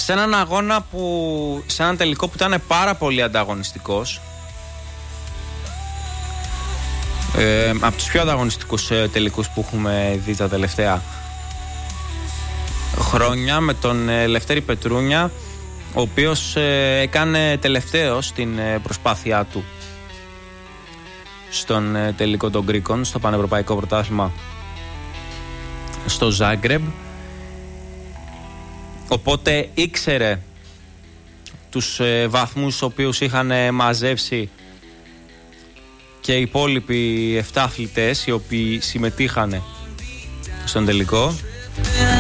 σε έναν αγώνα σε έναν τελικό που ήταν πάρα πολύ ανταγωνιστικός. Από τους πιο ανταγωνιστικούς τελικούς που έχουμε δει τα τελευταία χρόνια, με τον Λευτέρη Πετρούνια, ο οποίος έκανε τελευταίος την προσπάθειά του στον τελικό των Γκρίκων, στο Πανευρωπαϊκό Πρωτάθλημα στο Ζάγκρεμπ. Οπότε ήξερε τους βαθμούς τους οποίους είχαν μαζέψει και οι υπόλοιποι 7 αθλητές οι οποίοι συμμετείχαν στον τελικό.